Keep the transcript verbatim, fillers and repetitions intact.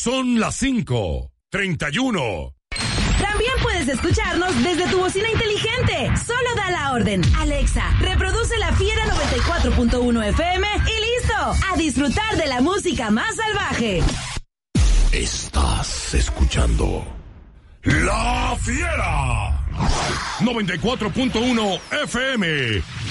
Son las cinco treinta y uno. También puedes escucharnos desde tu bocina inteligente. Solo da la orden. Alexa, reproduce La Fiera noventa y cuatro punto uno F M y listo. A disfrutar de la música más salvaje. Estás escuchando La Fiera noventa y cuatro punto uno F M.